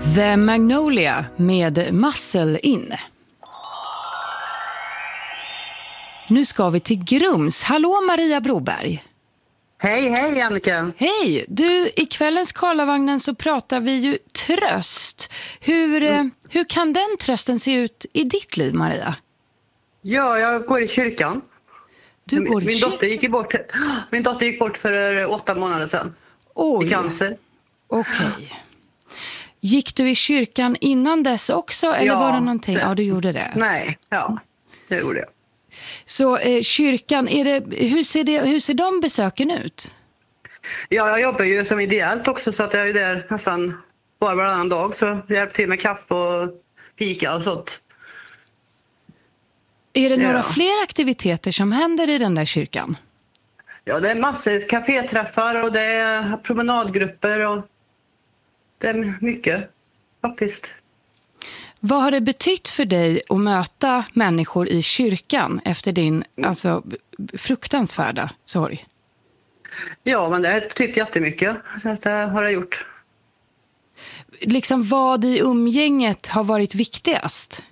The Magnolia med Muscle In. Nu ska vi till Grums. Hallå Maria Broberg. Hej Annika. Hej, du, i kvällens Karlavagnen så pratar vi ju tröst. Hur kan den trösten se ut i ditt liv, Maria? Ja, jag går i kyrkan. Du går i min kyrkan? Min dotter gick bort för 8 månader sedan. Oj. I cancer. Okej. Gick du i kyrkan innan dess också? Eller var det någonting? Ja, du gjorde det. Nej, det gjorde jag. Så kyrkan, hur ser de besöken ut? Ja, jag jobbar ju som ideellt också, så att jag är där nästan varannan dag. Så jag hjälper till med kaffe och fika och sånt. Är det några fler aktiviteter som händer i den där kyrkan? Ja, det är massor kaféträffar och det är promenadgrupper och det är mycket faktiskt. Vad har det betytt för dig att möta människor i kyrkan efter din fruktansvärda sorg? Ja, men det har betytt jättemycket. Så det har det gjort. Liksom vad i umgänget har varit viktigast?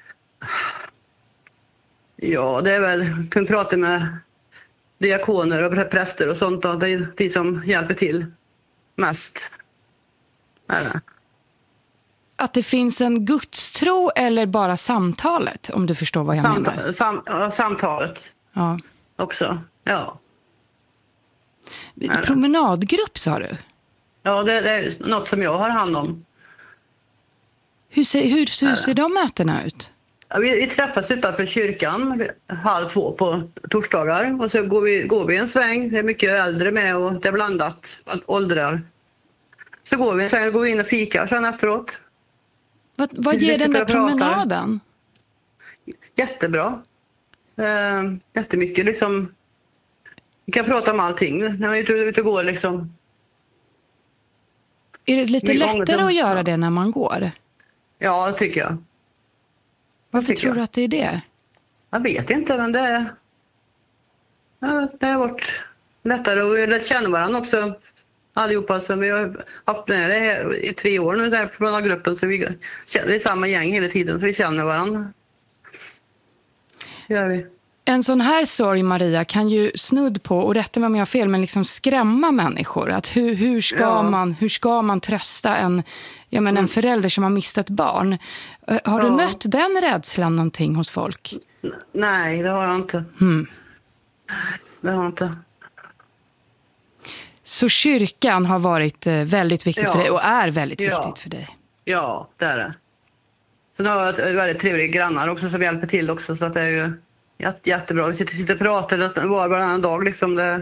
Ja, det är väl att kunna prata med diakoner och präster och sånt. Då. Det är de som hjälper till mest. Att det finns en gudstro eller bara samtalet, om du förstår vad jag menar? Samtalet också, ja. Promenadgrupp, sa du? Ja, det är något som jag har hand om. Hur ser de mötena ut? Ja, vi träffas utanför kyrkan 1:30 på torsdagar. Och så går vi en sväng. Det är mycket äldre med och det är blandat åldrar. Så går vi en sväng och går in och fikar sen efteråt. Vad ger den där promenaden? Jättebra. Jättemycket liksom. Vi kan prata om allting när vi är ute och går liksom. Är det lite lättare att göra det när man går? Ja, det tycker jag. Varför tror du att det är det? Jag vet inte, men det har varit lättare och vi har lärt känna varandra också. Allihopa, så vi har haft det här i 3 år nu där på den här gruppen, så vi är samma gäng hela tiden, så vi känner varandra. Gör vi. En sån här sorg, Maria, kan ju snudd på, och rätta mig om jag har fel, men liksom skrämma människor. Att hur ska man trösta en förälder som har mist ett barn? Har du mött den rädslan någonting hos folk? Nej, det har jag inte. Det har jag inte. Så kyrkan har varit väldigt viktigt för dig och är väldigt viktigt för dig? Ja, det är det. Sen har jag väldigt trevliga grannar också som hjälper till också, så att det är ju jättebra. Vi sitter och pratar varannan dag liksom. Det,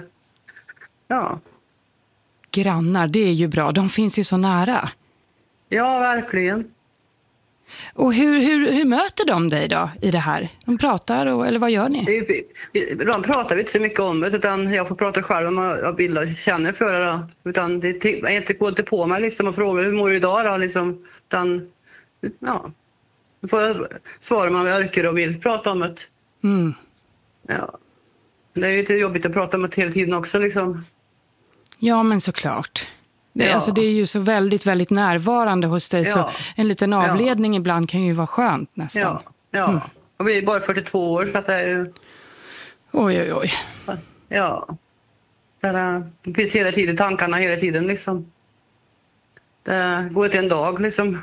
Grannar, det är ju bra. De finns ju så nära. Ja, verkligen. Och hur möter de dig då i det här? De pratar eller vad gör ni? De pratar inte så mycket om det, utan jag får prata själv om jag vill och känner för det då. Utan det är inte på mig liksom och fråga hur mår du idag då liksom. Utan då får jag svara om jag orkar och vill prata om det. Ja. Det är ju lite jobbigt att prata om det hela tiden också liksom. Ja, men såklart. Det är ju så väldigt, väldigt närvarande hos dig. Så en liten avledning ibland kan ju vara skönt nästan. Ja. Och vi är bara 42 år, så att det är ju... Oj. Ja. Det finns hela tiden tankarna hela tiden liksom. Det går inte en dag liksom.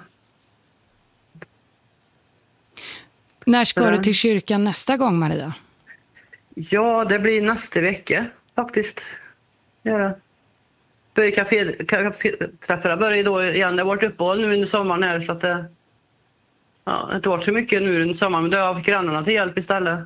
När ska du till kyrkan nästa gång, Maria? Ja, det blir nästa vecka faktiskt. Kaféträffarna börjar då igen. Det har varit uppehåll nu under sommaren här, så att det har inte varit så mycket nu under sommaren, men då har jag haft grannarna till hjälp istället.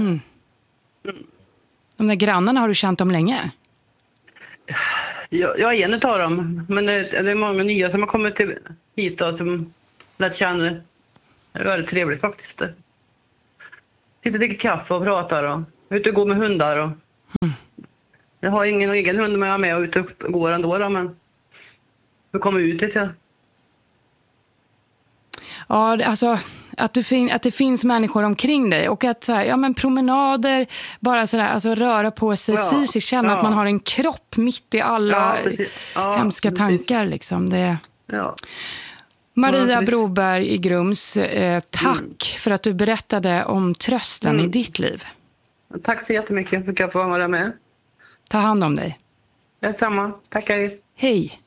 De där grannarna, har du känt dem länge? Jag är en av dem, men det är många nya som har kommit hit då, som lärt känna. Det är väldigt trevligt faktiskt. Sitter och dricker kaffe och pratar och ute och går med hundar och... Jag har ingen egen hund, men jag är med och ute och går ändå då, men vi kommer ut lite. Ja, alltså att det finns människor omkring dig och att så här, promenader, bara så där, alltså röra på sig fysiskt, känna att man har en kropp mitt i alla hemska tankar liksom. Det... Maria Broberg i Grums, tack för att du berättade om trösten i ditt liv. Tack så jättemycket för att jag får vara med. Ta hand om dig. Detsamma. Tackar. Hej.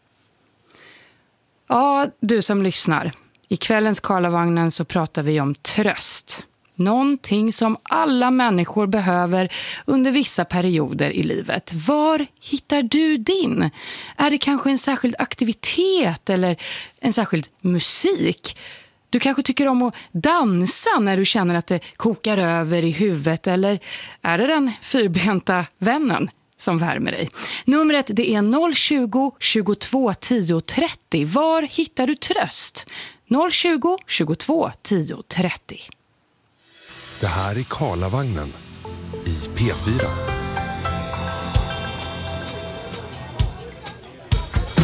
Ja, du som lyssnar. I kvällens Karlavagnen så pratar vi om tröst. Någonting som alla människor behöver under vissa perioder i livet. Var hittar du din? Är det kanske en särskild aktivitet eller en särskild musik? Du kanske tycker om att dansa när du känner att det kokar över i huvudet. Eller är det den fyrbenta vännen som värmer dig? Numret det är 020 22 10 30. Var hittar du tröst? 020 22 10 30. Det här är Karlavagnen i P4.